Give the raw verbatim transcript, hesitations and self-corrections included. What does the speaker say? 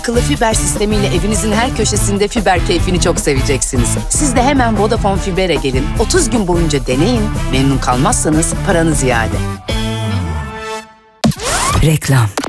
Akıllı fiber sistemiyle evinizin her köşesinde fiber keyfini çok seveceksiniz. Siz de hemen Vodafone Fiber'e gelin. otuz gün boyunca deneyin. Memnun kalmazsanız paranız iade. Reklam.